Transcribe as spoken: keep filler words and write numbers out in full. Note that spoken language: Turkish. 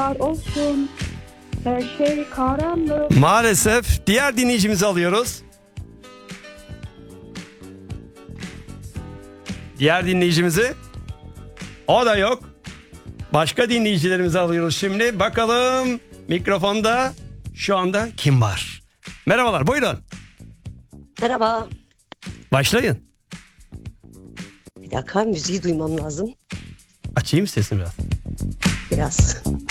ışıklar olsun. Her şey karanlık. Maalesef diğer dinleyicimizi alıyoruz. Diğer dinleyicimizi. O da yok. Başka dinleyicilerimizi alıyoruz şimdi. Bakalım mikrofonda şu anda kim var? Merhabalar, buyurun. Merhaba. Başlayın. Bir dakika, müziği duymam lazım. Açayım sesini biraz. Biraz.